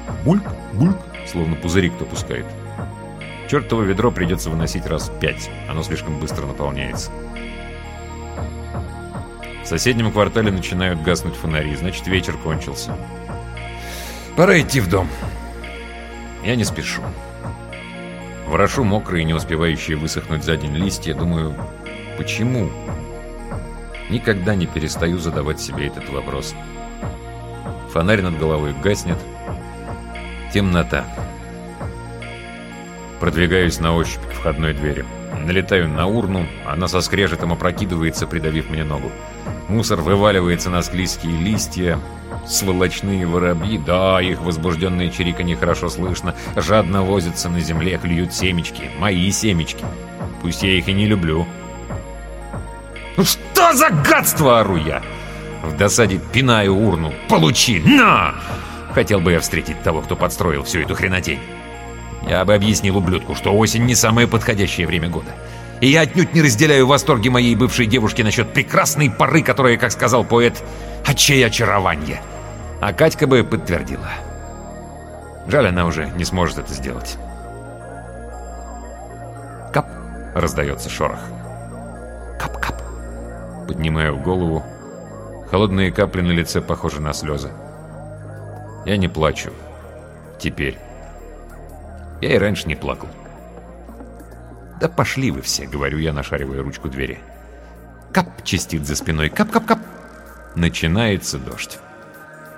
Бульк, бульк, словно пузырик кто пускает. Чертово ведро придется выносить раз 5. Оно слишком быстро наполняется. В соседнем квартале начинают гаснуть фонари. Значит, вечер кончился. Пора идти в дом. Я не спешу. Ворошу мокрые, не успевающие высохнуть за день листья. Думаю, почему? Никогда не перестаю задавать себе этот вопрос. Фонарь над головой гаснет. Темнота. Продвигаюсь на ощупь к входной двери. Налетаю на урну, она со скрежетом опрокидывается, придавив мне ногу. Мусор вываливается на склизкие листья. Сволочные воробьи, да, их возбужденное чириканье хорошо слышно, жадно возятся на земле, клюют семечки. Мои семечки. Пусть я их и не люблю. «Ну что за гадство!» — ору я. В досаде пинаю урну. «Получи! На!» Хотел бы я встретить того, кто подстроил всю эту хренотень. Я бы объяснил ублюдку, что осень не самое подходящее время года. И я отнюдь не разделяю восторги моей бывшей девушки насчет прекрасной поры, которая, как сказал поэт, «очей очарование». А Катька бы подтвердила. Жаль, она уже не сможет это сделать. «Кап!» — раздается шорох. «Кап-кап!» Поднимаю голову. Холодные капли на лице похожи на слезы. Я не плачу. Теперь. Я и раньше не плакал. «Да пошли вы все», — говорю я, нашаривая ручку двери. «Кап!» — чистит за спиной. «Кап-кап-кап!» Начинается дождь.